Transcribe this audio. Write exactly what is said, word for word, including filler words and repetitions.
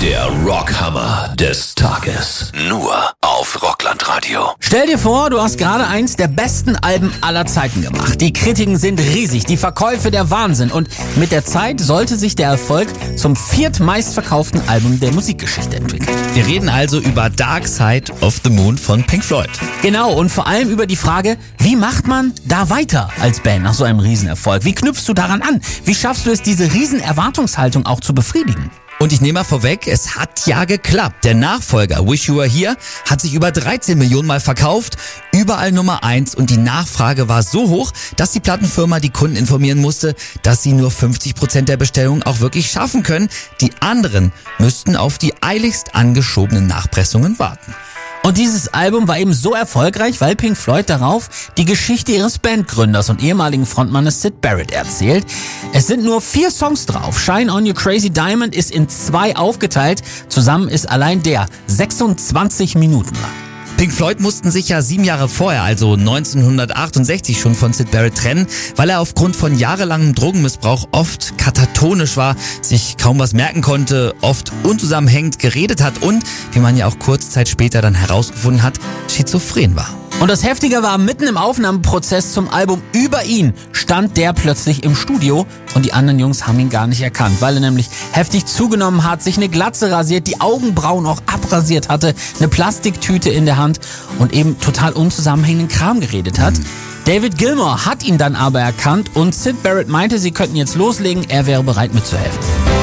Der Rockhammer des Tages. Nur auf Rocklandradio. Stell dir vor, du hast gerade eins der besten Alben aller Zeiten gemacht. Die Kritiken sind riesig, die Verkäufe der Wahnsinn. Und mit der Zeit sollte sich der Erfolg zum viertmeistverkauften Album der Musikgeschichte entwickeln. Wir reden also über Dark Side of the Moon von Pink Floyd. Genau, und vor allem über die Frage, wie macht man da weiter als Band nach so einem Riesenerfolg? Wie knüpfst du daran an? Wie schaffst du es, diese Riesenerwartungshaltung auch zu befriedigen? Und ich nehme mal vorweg, es hat ja geklappt. Der Nachfolger Wish You Were Here hat sich über dreizehn Millionen Mal verkauft, überall Nummer eins, und die Nachfrage war so hoch, dass die Plattenfirma die Kunden informieren musste, dass sie nur fünfzig Prozent der Bestellungen auch wirklich schaffen können. Die anderen müssten auf die eiligst angeschobenen Nachpressungen warten. Und dieses Album war eben so erfolgreich, weil Pink Floyd darauf die Geschichte ihres Bandgründers und ehemaligen Frontmannes Syd Barrett erzählt. Es sind nur vier Songs drauf. Shine On You Crazy Diamond ist in zwei aufgeteilt. Zusammen ist allein der sechsundzwanzig Minuten lang. Pink Floyd mussten sich ja sieben Jahre vorher, also neunzehnhundertachtundachtzig, schon von Syd Barrett trennen, weil er aufgrund von jahrelangem Drogenmissbrauch oft katatonisch war, sich kaum was merken konnte, oft unzusammenhängend geredet hat und, wie man ja auch kurze Zeit später dann herausgefunden hat, schizophren war. Und das Heftige war, mitten im Aufnahmeprozess zum Album Über ihn stand der plötzlich im Studio und die anderen Jungs haben ihn gar nicht erkannt, weil er nämlich heftig zugenommen hat, sich eine Glatze rasiert, die Augenbrauen auch abrasiert hatte, eine Plastiktüte in der Hand und eben total unzusammenhängenden Kram geredet hat. Mhm. David Gilmour hat ihn dann aber erkannt und Syd Barrett meinte, sie könnten jetzt loslegen, er wäre bereit mitzuhelfen.